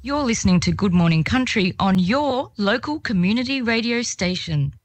You're listening to Good Morning Country on your local community radio station.